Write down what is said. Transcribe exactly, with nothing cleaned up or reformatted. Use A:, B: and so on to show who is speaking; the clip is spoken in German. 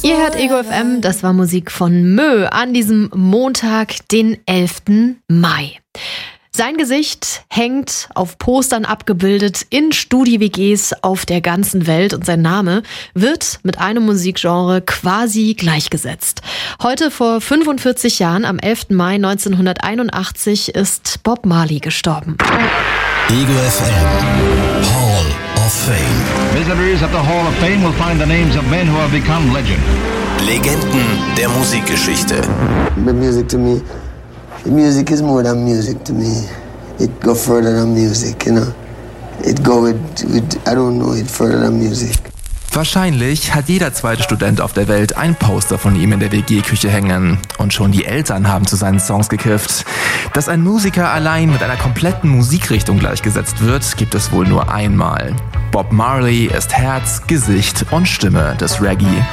A: Ihr hört Ego F M, das war Musik von Mö an diesem Montag, den elften Mai. Sein Gesicht hängt auf Postern abgebildet in Studi-W Gs auf der ganzen Welt und sein Name wird mit einem Musikgenre quasi gleichgesetzt. Heute vor fünfundvierzig Jahren, am elften Mai neunzehnhunderteinundachtzig, ist Bob Marley gestorben.
B: Ego F M Hall of Fame.
C: Visitors at the Hall of Fame will find the names of men who have become legend.
B: Legenden der Musikgeschichte.
D: The music to me, the music is more than music to me. It go further than music, you know. It go with, with I don't know, it further than music.
E: Wahrscheinlich hat jeder zweite Student auf der Welt ein Poster von ihm in der W G-Küche hängen. Und schon die Eltern haben zu seinen Songs gekifft. Dass ein Musiker allein mit einer kompletten Musikrichtung gleichgesetzt wird, gibt es wohl nur einmal. Bob Marley ist Herz, Gesicht und Stimme des Reggae.